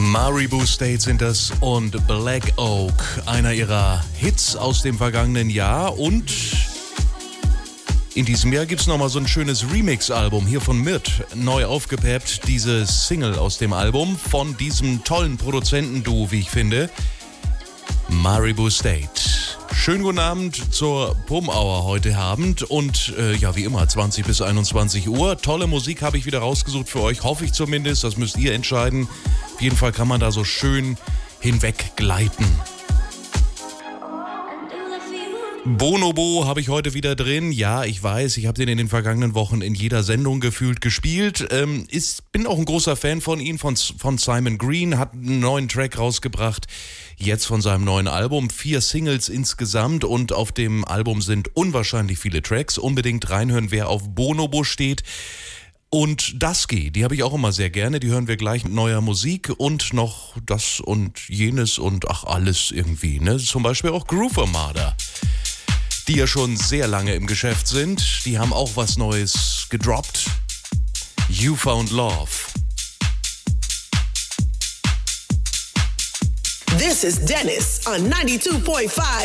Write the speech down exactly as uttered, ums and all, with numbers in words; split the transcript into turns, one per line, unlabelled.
Maribu State sind das und Black Oak, einer ihrer Hits aus dem vergangenen Jahr. Und in diesem Jahr gibt es nochmal so ein schönes Remix-Album hier von Mirt, neu aufgepeppt, diese Single aus dem Album von diesem tollen Produzentenduo, wie ich finde, Maribu State. Schönen guten Abend zur Pum Hour heute Abend und äh, ja, wie immer, zwanzig bis einundzwanzig Uhr. Tolle Musik habe ich wieder rausgesucht für euch, hoffe ich zumindest, das müsst ihr entscheiden. Auf jeden Fall kann man da so schön hinweggleiten. Bonobo habe ich heute wieder drin. Ja, ich weiß, ich habe den in den vergangenen Wochen in jeder Sendung gefühlt gespielt. Ähm, ist, bin auch ein großer Fan von ihm, von, von Simon Green, hat einen neuen Track rausgebracht, jetzt von seinem neuen Album. Vier Singles insgesamt und auf dem Album sind unwahrscheinlich viele Tracks. Unbedingt reinhören, wer auf Bonobo steht. Und Dusky, die habe ich auch immer sehr gerne, die hören wir gleich mit neuer Musik und noch das und jenes und ach alles irgendwie, ne? Zum Beispiel auch Groove Armada, die ja schon sehr lange im Geschäft sind, die haben auch was Neues gedroppt. You Found Love.
This is Dennis on ninety-two point five